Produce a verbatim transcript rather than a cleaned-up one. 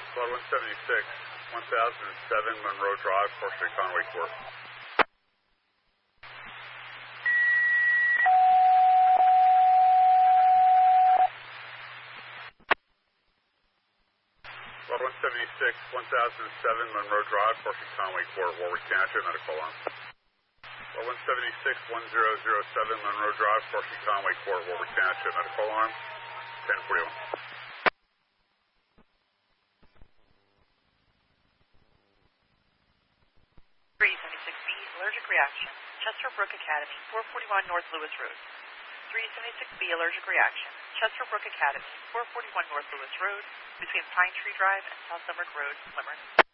Squad one seventy-six, one thousand seven Monroe Drive, four Street, Conway Court. Squad one seventy-six, one thousand seven Monroe Drive, four Street, Conway Court, Warwick Township, medical alarm. Squad one seventy-six, one thousand seven Monroe Drive, four Street, Conway Court, Warwick Township, medical alarm, ten forty-one. three seventy-six B, allergic reaction, Chester Brook Academy, four forty-one North Lewis Road. three seventy-six B, allergic reaction, Chester Brook Academy, four forty-one North Lewis Road, between Pine Tree Drive and South Limerick Road, Limerick.